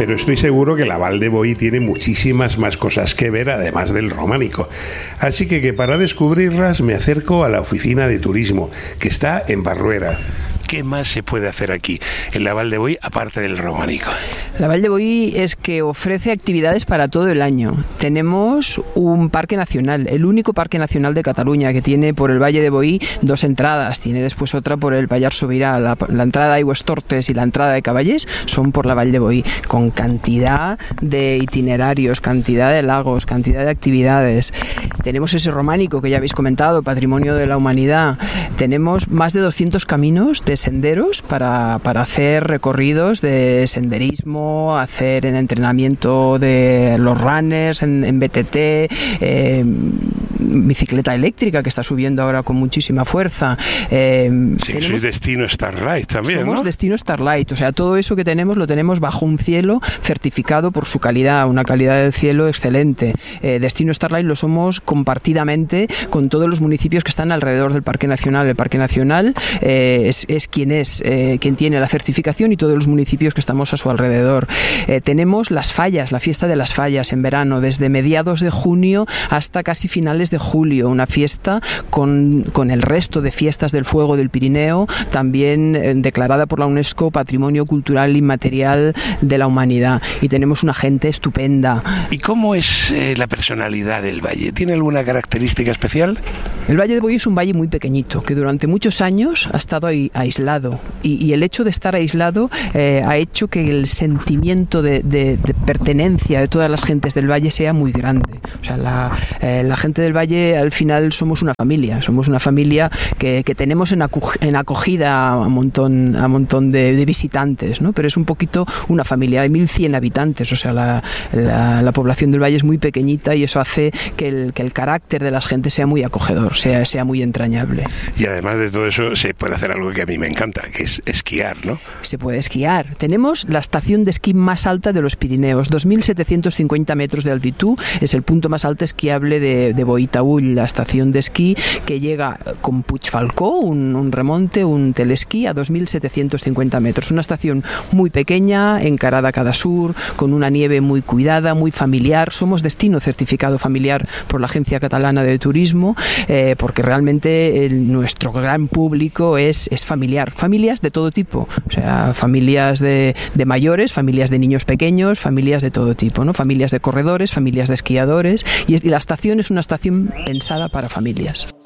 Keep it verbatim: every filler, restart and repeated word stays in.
pero estoy seguro que la Val de Boí tiene muchísimas más cosas que ver además del románico. Así que, que para descubrirlas me acerco a la oficina de turismo, que está en Barruera. ¿Qué más se puede hacer aquí, en la Val de Boí, aparte del románico? La Val de Boí es que ofrece actividades para todo el año. Tenemos un parque nacional, el único parque nacional de Cataluña, que tiene por el Valle de Boí dos entradas. Tiene después otra por el Pallars Sobirà. La, la entrada de Aigüestortes y la entrada de Cavallés son por la Val de Boí, con cantidad de itinerarios, cantidad de lagos, cantidad de actividades. Tenemos ese románico que ya habéis comentado, Patrimonio de la Humanidad. Tenemos más de doscientos caminos de senderos para, para hacer recorridos de senderismo, hacer en entrenamiento de los runners en, en B T T, eh, bicicleta eléctrica que está subiendo ahora con muchísima fuerza. Eh, sí, sois Destino Starlight también, somos ¿no? Destino Starlight, o sea, todo eso que tenemos lo tenemos bajo un cielo certificado por su calidad, una calidad del cielo excelente. Eh, Destino Starlight lo somos compartidamente con todos los municipios que están alrededor del Parque Nacional. El Parque Nacional eh, es, es quien es, eh, quien tiene la certificación, y todos los municipios que estamos a su alrededor. Eh, tenemos las fallas, la fiesta de las fallas en verano, desde mediados de junio hasta casi finales de julio, una fiesta con, con el resto de fiestas del fuego del Pirineo, también eh, declarada por la UNESCO Patrimonio Cultural Inmaterial de la Humanidad, y tenemos una gente estupenda. ¿Y cómo es eh, la personalidad del valle? ¿Tiene alguna característica especial? El Valle de Boí es un valle muy pequeñito, que durante muchos años ha estado ahí, aislado, y, y el hecho de estar aislado eh, ha hecho que el sentimiento de, de, de pertenencia de todas las gentes del valle sea muy grande. O sea, la, eh, la gente del valle al final somos una familia, somos una familia que, que tenemos en, acu- en acogida a un montón, a un montón de, de visitantes, ¿no? Pero es un poquito una familia, hay mil cien habitantes, o sea, la, la, la población del valle es muy pequeñita, y eso hace que el, que el carácter de las gentes sea muy acogedor, sea, sea muy entrañable. Y además de todo eso se puede hacer algo que a mí me encanta, que es esquiar, ¿no? Se puede esquiar. Tenemos la estación de esquí más alta de los Pirineos, dos mil setecientos cincuenta metros de altitud, es el punto más alto esquiable de, de Boí-Taüll, la estación de esquí que llega con Puigfalcó, un, un remonte, un telesquí a dos mil setecientos cincuenta metros. Una estación muy pequeña, encarada a cada sur, con una nieve muy cuidada, muy familiar. Somos destino certificado familiar por la Agencia Catalana de Turismo, eh, porque realmente el, nuestro gran público es, es familiar. Familias de todo tipo, o sea, familias de, de mayores, familias de niños pequeños, familias de todo tipo, ¿no? Familias de corredores, familias de esquiadores, y, y la estación es una estación pensada para familias.